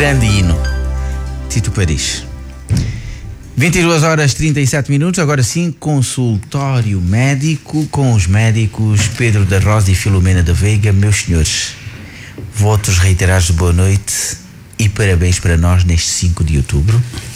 grande hino. Tito Paris. 22h37, agora sim, consultório médico com os médicos Pedro da Rosa e Filomena da Veiga. Meus senhores, votos reiterados de boa noite e parabéns para nós neste 5 de outubro.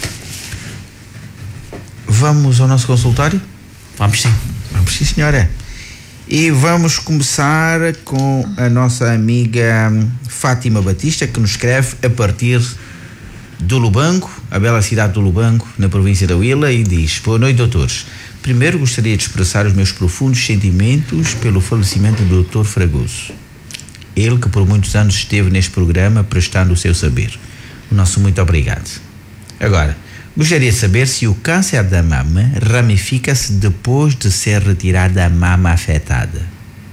Vamos ao nosso consultório? Vamos sim. Vamos sim, senhora. E vamos começar com a nossa amiga Fátima Batista, que nos escreve a partir do Lubango, a bela cidade do Lubango, na província da Huila, e diz: boa noite, doutores. Primeiro gostaria de expressar os meus profundos sentimentos pelo falecimento do Dr. Fragoso. Ele que por muitos anos esteve neste programa prestando o seu saber. O nosso muito obrigado. Agora, gostaria de saber se o câncer da mama ramifica-se depois de ser retirada a mama afetada.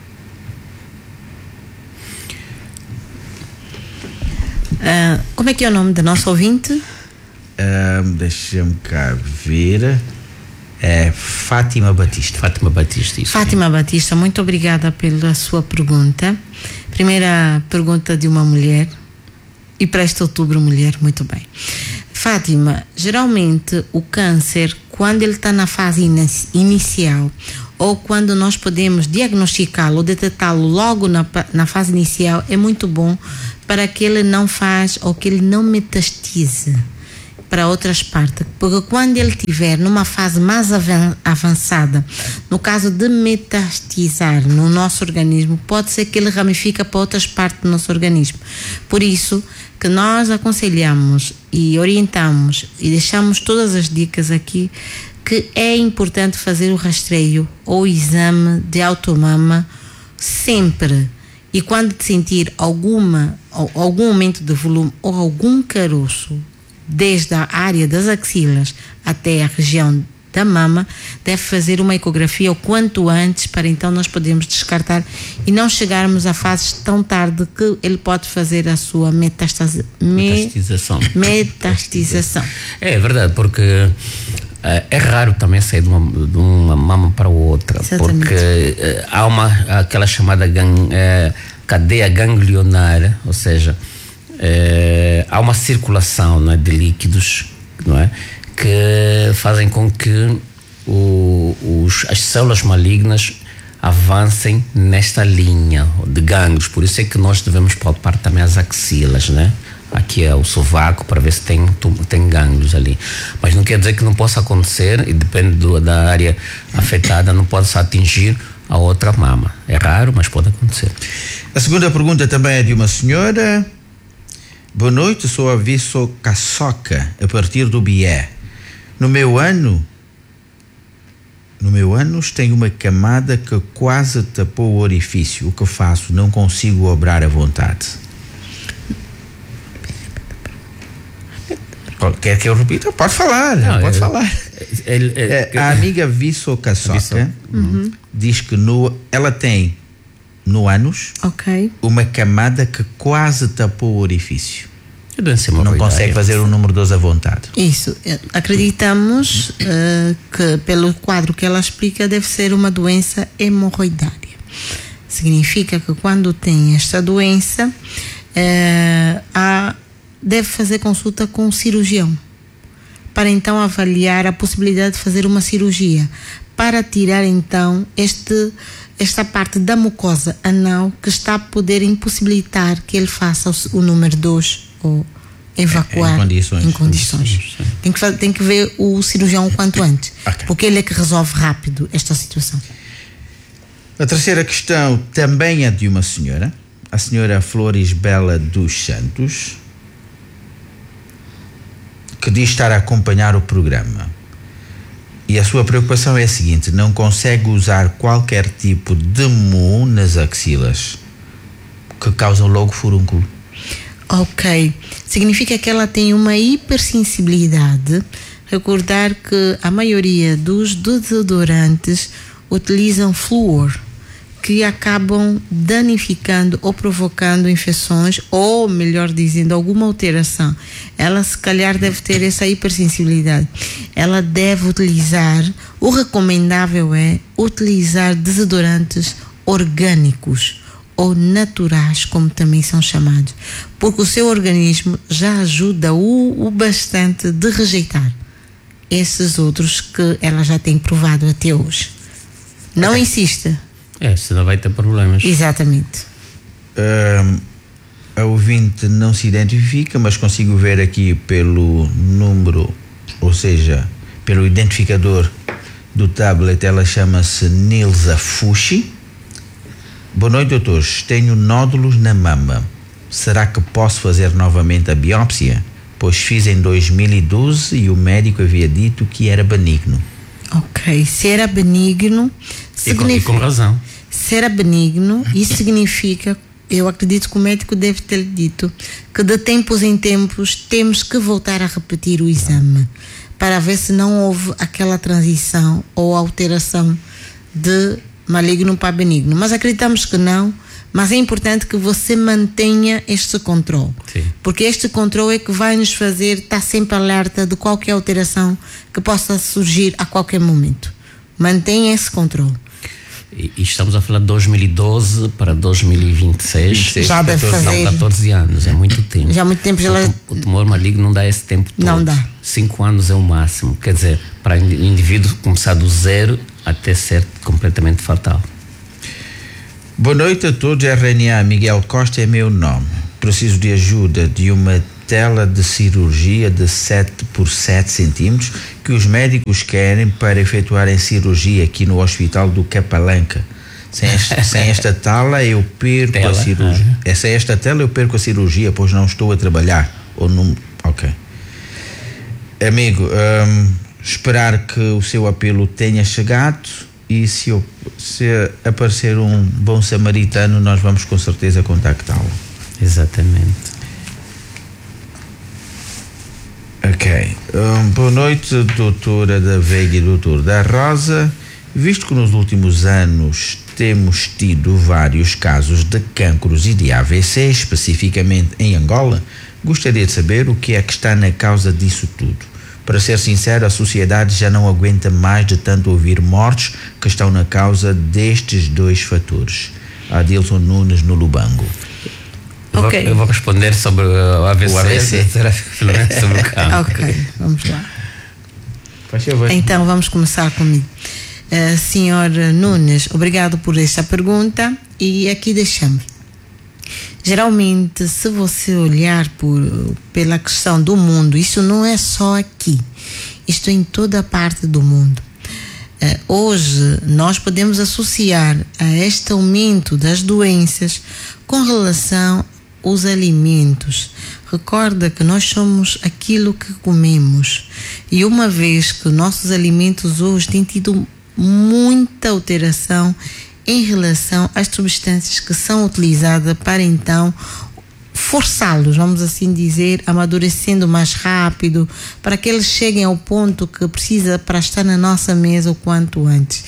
Como é que é o nome da nossa ouvinte? Deixa-me cá ver. É Fátima Batista. Fátima Batista, isso. Fátima Batista, muito obrigada pela sua pergunta. Primeira pergunta de uma mulher. E para este outubro, mulher, muito bem. Fátima, geralmente o câncer, quando ele está na fase inicial, ou quando nós podemos diagnosticá-lo ou detectá-lo logo na fase inicial, é muito bom para que ele não faça ou que ele não metastize para outras partes, porque quando ele estiver numa fase mais avançada, no caso de metastizar no nosso organismo, pode ser que ele ramifique para outras partes do nosso organismo. Por isso que nós aconselhamos e orientamos e deixamos todas as dicas aqui, que é importante fazer o rastreio ou o exame de automama sempre. E quando sentir algum aumento de volume ou algum caroço, desde a área das axilas até a região da mama, deve fazer uma ecografia o quanto antes, para então nós podermos descartar e não chegarmos a fases tão tarde que ele pode fazer a sua metastização. É verdade, porque é raro também sair de uma mama para outra. Exatamente. Porque há aquela chamada cadeia ganglionar, ou seja, há uma circulação, não é, de líquidos, não é, que fazem com que as células malignas avancem nesta linha de gânglios. Por isso é que nós devemos palpar também as axilas, né? Aqui é o sovaco, para ver se tem gânglios ali. Mas não quer dizer que não possa acontecer, e depende da área afetada, não possa atingir a outra mama. É raro, mas pode acontecer. A segunda pergunta também é de uma senhora. Boa noite, sou a Visso Caçoca, a partir do Bié. No meu ânus tem uma camada que quase tapou o orifício. O que faço? Não consigo obrar à vontade. Quer que eu repita? Pode falar, pode falar. A amiga Visso Caçoca diz que ela tem no ânus uma camada que quase tapou o orifício. Não consegue fazer o número 2 à vontade. Isso. Acreditamos que pelo quadro que ela explica deve ser uma doença hemorroidária. Significa que quando tem esta doença deve fazer consulta com um cirurgião para então avaliar a possibilidade de fazer uma cirurgia para tirar então esta parte da mucosa anal que está a poder impossibilitar que ele faça o número 2 ou evacuar em condições. Tem que ver o cirurgião o quanto antes, porque ele é que resolve rápido esta situação. A terceira questão também é de uma senhora, a senhora Flores Bela dos Santos, que diz estar a acompanhar o programa. E a sua preocupação é a seguinte: não consegue usar qualquer tipo de mu nas axilas, que causam logo furúnculo. Ok. Significa que ela tem uma hipersensibilidade. Recordar que a maioria dos desodorantes utilizam flúor, que acabam danificando ou provocando infecções, ou melhor dizendo, alguma alteração. Ela se calhar deve ter essa hipersensibilidade. Ela deve utilizar, o recomendável é utilizar desodorantes orgânicos ou naturais, como também são chamados, porque o seu organismo já ajuda o bastante de rejeitar esses outros que ela já tem provado até hoje. Não insista. Senão vai ter problemas. Exatamente. A ouvinte não se identifica, mas consigo ver aqui pelo número, ou seja, pelo identificador do tablet, ela chama-se Nilza Fushi. Boa noite, doutores. Tenho nódulos na mama. Será que posso fazer novamente a biópsia? Pois fiz em 2012 e o médico havia dito que era benigno. Ok, se era benigno, e com razão. Se era benigno, isso significa, eu acredito que o médico deve ter dito que de tempos em tempos temos que voltar a repetir o exame para ver se não houve aquela transição ou alteração de maligno para benigno. Mas acreditamos que não, mas é importante que você mantenha este controle. Sim. Porque este controle é que vai nos fazer estar sempre alerta de qualquer alteração que possa surgir a qualquer momento. Mantenha esse controle. E estamos a falar de 2012 para 2026. Já deve fazer. 14 anos, é muito tempo. Já há muito tempo. O tumor maligno não dá esse tempo todo. Não dá. 5 anos é o máximo. Quer dizer, para o indivíduo começar do zero até ser completamente fatal. Boa noite a todos. RNA Miguel Costa é meu nome. Preciso de ajuda de uma tela de cirurgia de 7 por 7 centímetros que os médicos querem para efetuarem cirurgia aqui no Hospital do Capalanca. Sem esta tela eu perco a cirurgia. Sem esta tela eu perco a cirurgia, pois não estou a trabalhar. Ou não. Ok. Amigo, esperar que o seu apelo tenha chegado e se aparecer um bom samaritano, nós vamos com certeza contactá-lo. Exatamente. Ok. Boa noite, doutora da Veiga e doutor da Rosa. Visto que nos últimos anos temos tido vários casos de cancros e de AVC, especificamente em Angola, gostaria de saber o que é que está na causa disso tudo. Para ser sincero, a sociedade já não aguenta mais de tanto ouvir mortes que estão na causa destes dois fatores. Adilson Nunes, no Lubango. Okay. Eu vou responder sobre o AVC. O AVC. Sobre o cancro. Ok, vamos lá. Faz favor. Então vamos começar comigo. Senhor Nunes, obrigado por esta pergunta e aqui deixamos. Geralmente, se você olhar pela questão do mundo, isso não é só aqui, isto é em toda a parte do mundo. Hoje nós podemos associar a este aumento das doenças com relação aos alimentos. Recorda que nós somos aquilo que comemos e uma vez que nossos alimentos hoje têm tido muita alteração em relação às substâncias que são utilizadas para então forçá-los, vamos assim dizer, amadurecendo mais rápido, para que eles cheguem ao ponto que precisa para estar na nossa mesa o quanto antes.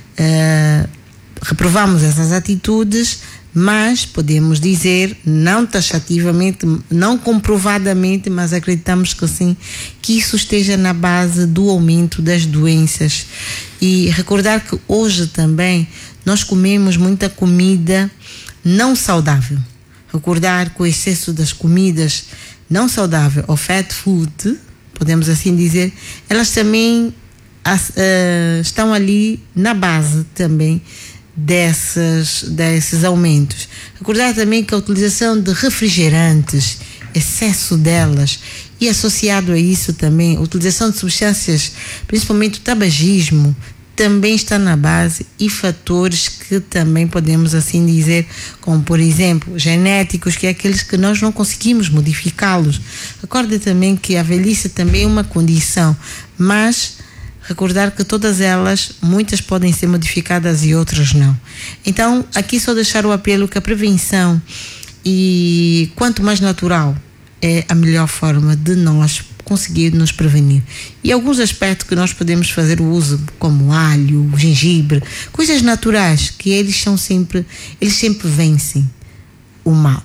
Reprovamos essas atitudes, mas podemos dizer, não taxativamente, não comprovadamente, mas acreditamos que sim, que isso esteja na base do aumento das doenças. E recordar que hoje também nós comemos muita comida não saudável. Recordar que o excesso das comidas não saudáveis, ou fat food, podemos assim dizer, elas também estão ali na base também desses aumentos. Recordar também que a utilização de refrigerantes, excesso delas, e associado a isso também a utilização de substâncias, principalmente o tabagismo, também está na base, e fatores que também podemos assim dizer, como por exemplo genéticos, que é aqueles que nós não conseguimos modificá-los. Recorde também que a velhice também é uma condição, mas recordar que todas elas, muitas podem ser modificadas e outras não. Então aqui só deixar o apelo que a prevenção, e quanto mais natural, é a melhor forma de nós conseguir nos prevenir. E alguns aspectos que nós podemos fazer o uso, como alho, gengibre, coisas naturais, que eles sempre vencem o mal.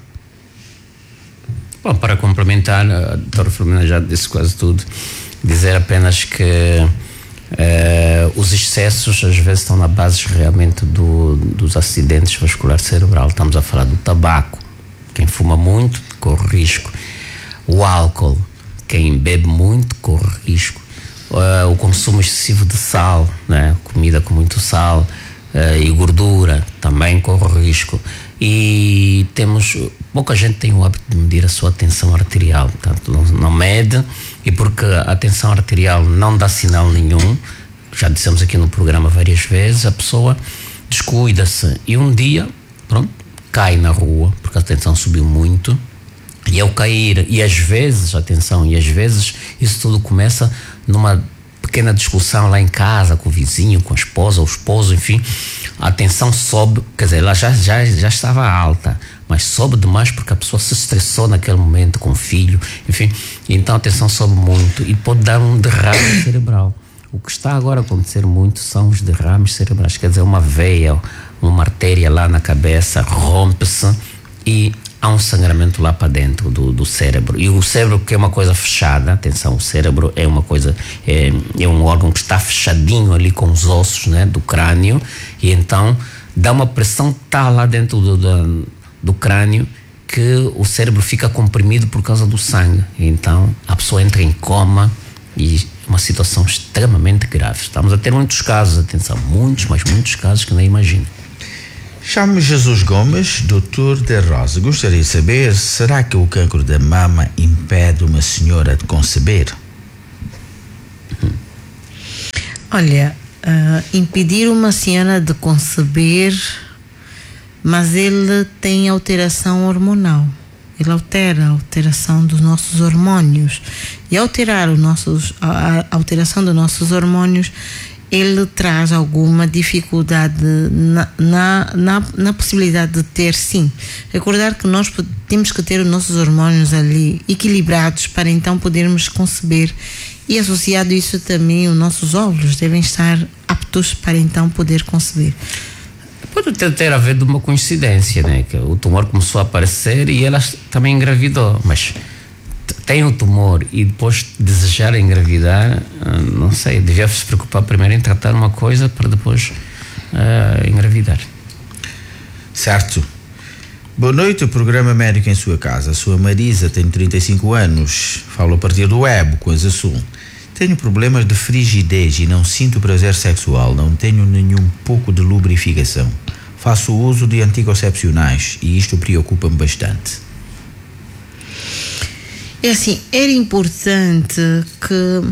Bom, para complementar, a doutora Filomena já disse quase tudo, dizer apenas que Os excessos às vezes estão na base realmente dos acidentes vasculares cerebrais. Estamos a falar do tabaco, quem fuma muito corre risco, o álcool, quem bebe muito corre risco, o consumo excessivo de sal, né? Comida com muito sal e gordura também corre risco. E pouca gente tem o hábito de medir a sua tensão arterial, portanto não mede, e porque a tensão arterial não dá sinal nenhum, já dissemos aqui no programa várias vezes, a pessoa descuida-se e um dia, pronto, cai na rua porque a tensão subiu muito, e ao cair, e às vezes isso tudo começa numa pequena discussão lá em casa com o vizinho, com a esposa, o esposo, enfim, a tensão sobe, quer dizer, ela já estava alta, mas sobe demais porque a pessoa se estressou naquele momento com o filho, enfim, então a tensão sobe muito e pode dar um derrame cerebral. O que está agora a acontecer muito são os derrames cerebrais, quer dizer, uma veia, uma artéria lá na cabeça rompe-se e há um sangramento lá para dentro do cérebro. E o cérebro, que é uma coisa fechada, atenção, o cérebro é uma coisa, é um órgão que está fechadinho ali com os ossos, né, do crânio, e então dá uma pressão tal lá dentro do crânio que o cérebro fica comprimido por causa do sangue. E então a pessoa entra em coma e uma situação extremamente grave. Estamos a ter muitos casos, atenção, muitos casos que nem imagino. Chamo-me Jesus Gomes, doutor de Rosa. Gostaria de saber, será que o cancro da mama impede uma senhora de conceber? Olha, impedir uma senhora de conceber, mas ele tem alteração hormonal. Ele altera a alteração dos nossos hormônios. E alterar a alteração dos nossos hormônios, ele traz alguma dificuldade na possibilidade de ter, sim. Recordar que nós temos que ter os nossos hormônios ali equilibrados para então podermos conceber, e associado a isso também os nossos óvulos devem estar aptos para então poder conceber. Pode ter a ver de uma coincidência, né? Que o tumor começou a aparecer e ela também engravidou, mas tem o tumor e depois desejar engravidar, não sei, devia se preocupar primeiro em tratar uma coisa para depois engravidar. Certo. Boa noite, o programa Médico em Sua Casa. A sua Marisa tem 35 anos, falo a partir do Ebo, Coisa Sul. Tenho problemas de frigidez e não sinto prazer sexual, não tenho nenhum pouco de lubrificação. Faço uso de anticoncepcionais e isto preocupa-me bastante. É assim, era importante que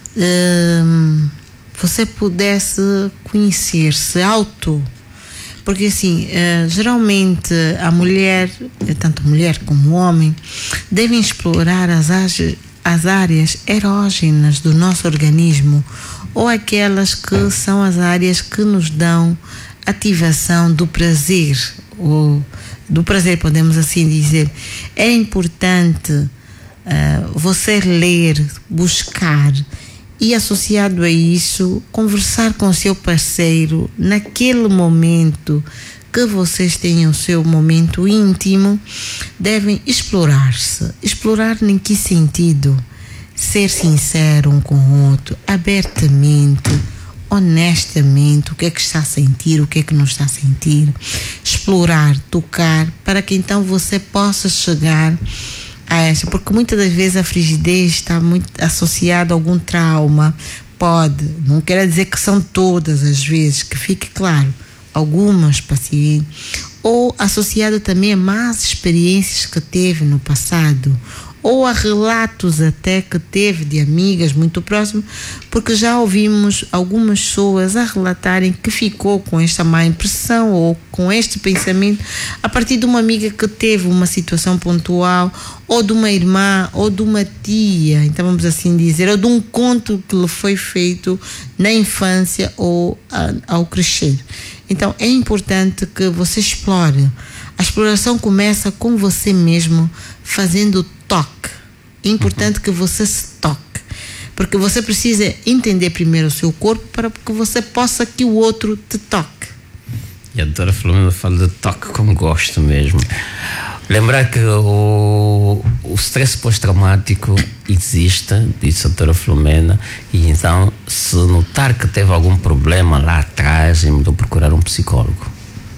você pudesse conhecer-se porque assim, geralmente a mulher, tanto a mulher como o homem, devem explorar as áreas erógenas do nosso organismo, ou aquelas que são as áreas que nos dão ativação do prazer, ou do prazer, podemos assim dizer. É importante você ler, buscar e, associado a isso, conversar com o seu parceiro naquele momento que vocês tenham o seu momento íntimo. Devem explorar-se. Explorar em que sentido? Ser sincero um com o outro, abertamente, honestamente, o que é que está a sentir, o que é que não está a sentir. Explorar, tocar, para que então você possa chegar a essa, porque muitas das vezes a frigidez está muito associada a algum trauma. Não quer dizer que são todas as vezes, que fique claro, algumas pacientes, ou associado também a más experiências que teve no passado, ou a relatos até que teve de amigas muito próximas, porque já ouvimos algumas pessoas a relatarem que ficou com esta má impressão ou com este pensamento a partir de uma amiga que teve uma situação pontual, ou de uma irmã, ou de uma tia, então vamos assim dizer, ou de um conto que lhe foi feito na infância ou ao crescer. Então é importante que você explore. A exploração começa com você mesmo, fazendo toque. É importante que você se toque, porque você precisa entender primeiro o seu corpo para que você possa que o outro te toque. E a doutora Filomena fala de toque com gosto mesmo. Lembrar que o stress pós-traumático existe, disse a doutora Filomena, e então, se notar que teve algum problema lá atrás, é melhor procurar um psicólogo.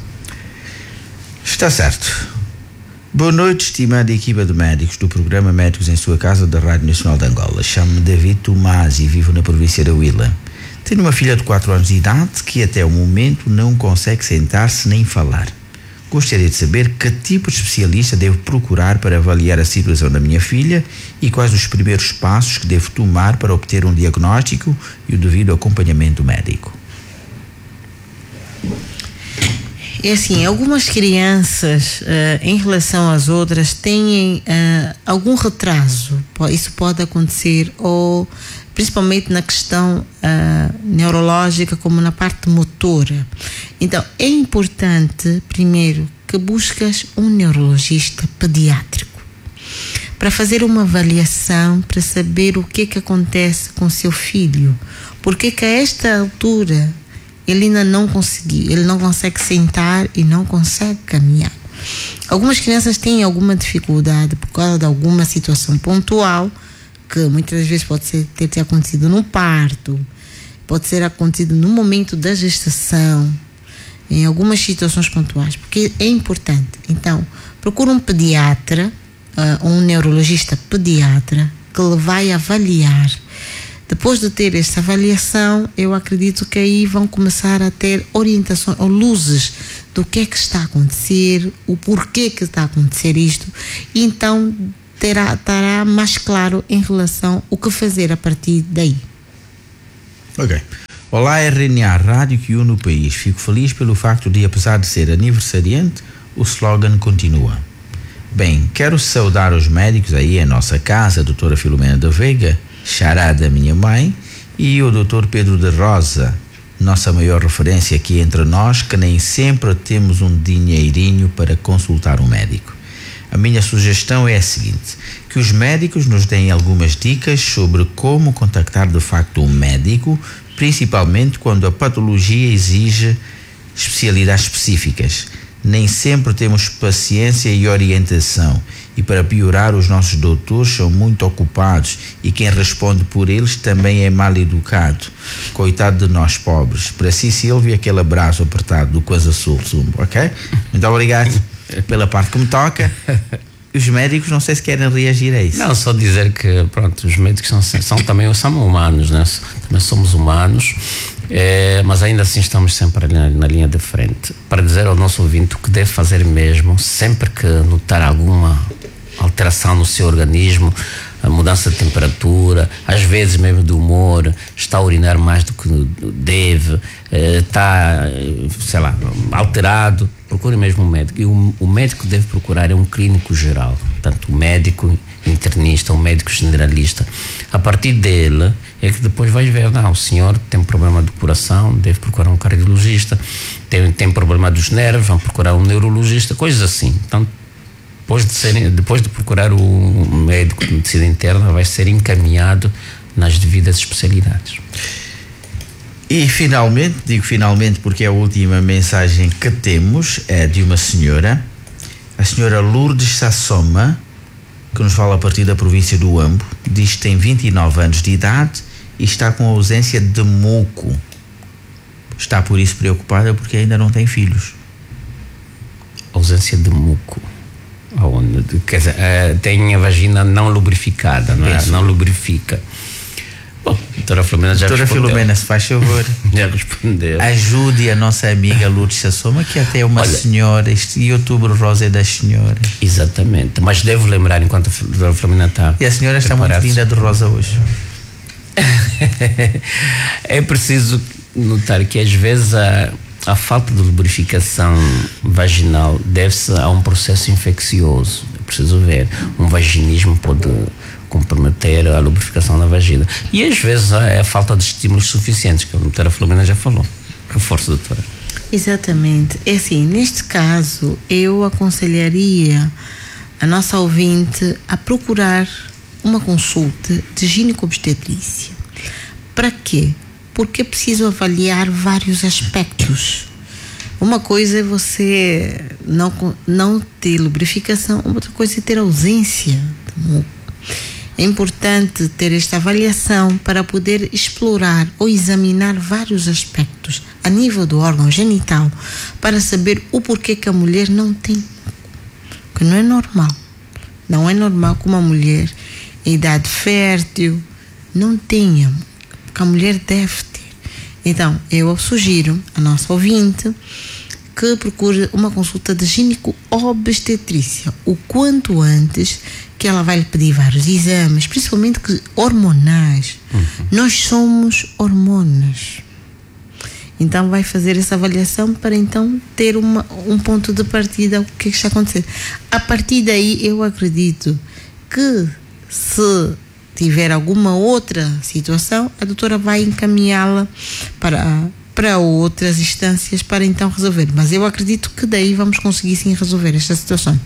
Está certo. Boa noite, estimada equipa de médicos do programa Médicos em Sua Casa da Rádio Nacional de Angola. Chamo-me David Tomás e vivo na província da Huila. Tenho uma filha de 4 anos de idade que até o momento não consegue sentar-se nem falar. Gostaria de saber que tipo de especialista devo procurar para avaliar a situação da minha filha e quais os primeiros passos que devo tomar para obter um diagnóstico e o devido acompanhamento médico. É assim, algumas crianças em relação às outras têm algum retraso. Isso pode acontecer, ou principalmente na questão neurológica, como na parte motora. Então, é importante, primeiro, que buscas um neurologista pediátrico para fazer uma avaliação, para saber o que acontece com seu filho. Porque que a esta altura ele ainda não conseguiu, ele não consegue sentar e não consegue caminhar. Algumas crianças têm alguma dificuldade por causa de alguma situação pontual, que muitas vezes pode ter acontecido no parto, pode ser acontecido no momento da gestação, em algumas situações pontuais, porque é importante. Então, procura um pediatra, um neurologista pediatra, que ele vai avaliar. Depois de ter esta avaliação, eu acredito que aí vão começar a ter orientações ou luzes do que é que está a acontecer, o porquê que está a acontecer isto, e então estará mais claro em relação ao que fazer a partir daí. Ok. Olá, RNA, rádio que une o país. Fico feliz pelo facto de, apesar de ser aniversariante, o slogan continua. Bem, quero saudar os médicos aí em nossa casa, a doutora Filomena da Veiga, xará da minha mãe, e o doutor Pedro de Rosa, nossa maior referência aqui entre nós, que nem sempre temos um dinheirinho para consultar um médico. A minha sugestão é a seguinte: que os médicos nos deem algumas dicas sobre como contactar de facto um médico, principalmente quando a patologia exige especialidades específicas. Nem sempre temos paciência e orientação, e para piorar, os nossos doutores são muito ocupados e quem responde por eles também é mal educado. Coitado de nós pobres. Para si, Silvia, aquele abraço apertado do Coisa Sul, ok? Muito obrigado pela parte que me toca. Os médicos, não sei se querem reagir a isso. Não, só dizer que, pronto, os médicos são também humanos, né? Também somos humanos, mas ainda assim estamos sempre na linha de frente. Para dizer ao nosso ouvinte o que deve fazer mesmo, sempre que notar alguma alteração no seu organismo, a mudança de temperatura, às vezes mesmo de humor, está a urinar mais do que deve, está, sei lá, alterado, procure mesmo um médico. E o médico que deve procurar é um clínico geral, portanto, um médico internista, um médico generalista. A partir dele é que depois vai ver, não, o senhor tem problema do coração, deve procurar um cardiologista, tem problema dos nervos, vão procurar um neurologista, coisas assim. Então, depois de procurar o médico de medicina interna, vai ser encaminhado nas devidas especialidades. E finalmente, digo finalmente porque é a última mensagem que temos, é de uma senhora, a senhora Lourdes Sassoma, que nos fala a partir da província do Huambo. Diz que tem 29 anos de idade e está com ausência de muco. Está por isso preocupada porque ainda não tem filhos. Ausência de muco. Aonde? Quer dizer, tem a vagina não lubrificada, não é? Não lubrifica. Bom, doutora Filomena já respondeu. Doutora Filomena, se faz favor, já respondeu. Ajude a nossa amiga Lourdes Sassoma, que até é uma senhora, e outubro rosa é das senhoras. Exatamente, mas devo lembrar enquanto a doutora Filomena está. E a senhora está muito linda de rosa hoje. É preciso notar que às vezes a falta de lubrificação vaginal deve-se a um processo infeccioso. É preciso ver. Um vaginismo pode comprometer a lubrificação da vagina. E às vezes é a falta de estímulos suficientes, que a doutora Filomena já falou. Reforço, doutora. Exatamente. É assim, neste caso, eu aconselharia a nossa ouvinte a procurar uma consulta de gineco-obstetrícia. Para quê? Porque é preciso avaliar vários aspectos. Uma coisa é você não ter lubrificação, outra coisa é ter ausência. É importante ter esta avaliação para poder explorar ou examinar vários aspectos a nível do órgão genital para saber o porquê que a mulher não tem. Porque não é normal. Não é normal que uma mulher em idade fértil não tenha, porque a mulher deve ter. Então, eu sugiro a nossa ouvinte que procure uma consulta de gineco-obstetrícia o quanto antes, que ela vai lhe pedir vários exames, principalmente hormonais. Nós somos hormonas. Então vai fazer essa avaliação para então ter um ponto de partida, o que está acontecendo. A partir daí eu acredito que se tiver alguma outra situação, a doutora vai encaminhá-la para outras instâncias para então resolver. Mas eu acredito que daí vamos conseguir sim resolver esta situação.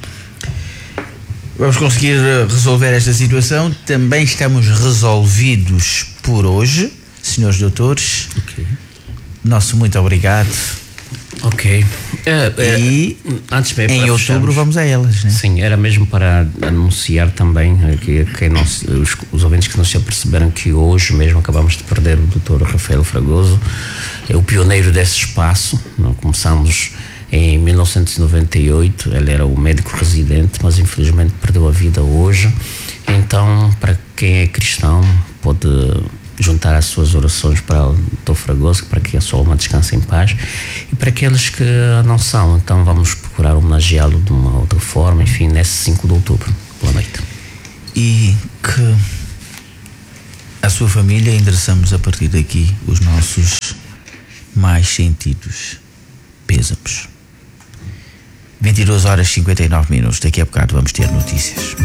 Vamos conseguir resolver esta situação. Também estamos resolvidos por hoje, senhores doutores. Ok. Nosso muito obrigado. Ok. E antes de em outubro vamos a elas, né? Sim, era mesmo para anunciar também que os ouvintes que não se aperceberam que hoje mesmo acabamos de perder o Dr. Rafael Fragoso, é o pioneiro desse espaço. Nós começamos em 1998, ele era o médico residente, mas infelizmente perdeu a vida hoje. Então, para quem é cristão, pode juntar as suas orações para o Dr. Fragoso, para que a sua alma descanse em paz, e para aqueles que não são, então vamos procurar homenageá-lo de uma outra forma, enfim, nesse 5 de outubro. Boa noite. E que a sua família endereçamos a partir daqui os nossos mais sentidos pêsames. 22 horas e 59 minutos. Daqui a bocado vamos ter notícias.